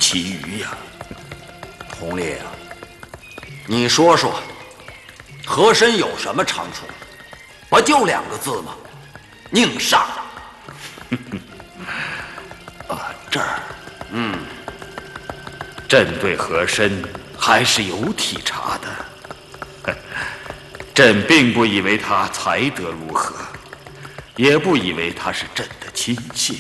其余呀。 弘烈啊，你说说，和珅有什么长处？不就2个字吗？宁上。 这儿，朕对和珅还是有体察的。朕并不以为他才德如何，也不以为他是朕的亲信。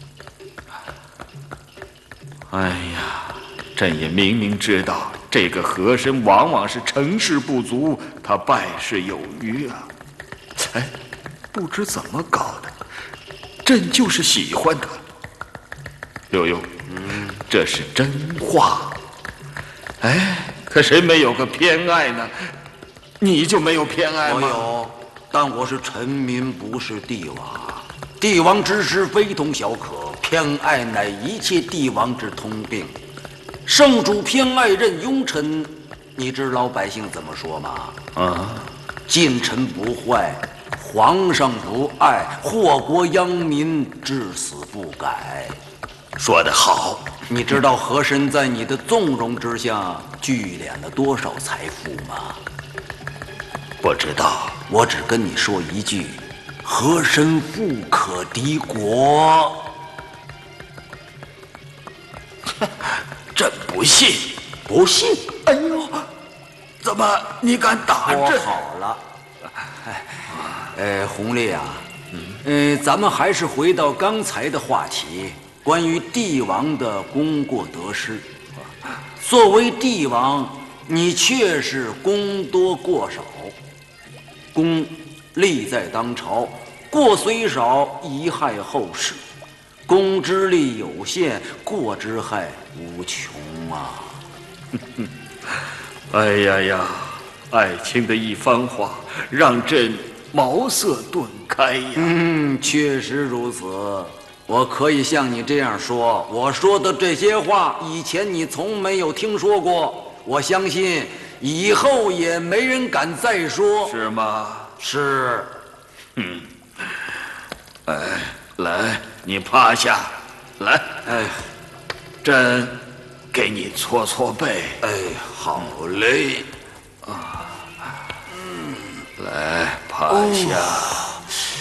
哎呀，朕也明明知道这个和珅往往是成事不足，他败事有余啊。哎，不知怎么搞的，朕就是喜欢他。悠悠，这是真话。哎，可谁没有个偏爱呢？你就没有偏爱吗？ 我有，但我是臣民，不是帝王。帝王之事非同小可，偏爱乃一切帝王之通病。圣主偏爱任庸臣，你知老百姓怎么说吗？近臣不坏，皇上不爱，祸国殃民，至死不改。 说得好。 你知道和珅在你的纵容之下聚敛了多少财富吗？ 不知道。 我只跟你说一句，和珅富可敌国。 朕不信。 不信？ 哎呦，怎么你敢打朕？ 好了，弘烈啊，咱们还是回到刚才的话题，关于帝王的功过得失。作为帝王，你确是功多过少。功利在当朝，过虽少，贻害后世；功之利有限，过之害无穷啊！ 哎呀呀，爱卿的一番话让朕茅塞顿开呀。 确实如此。我可以像你这样说，我说的这些话以前你从没有听说过，我相信以后也没人敢再说。 是吗？ 是。 来，你趴下，来，朕给你搓搓背。 好嘞。 来，趴下。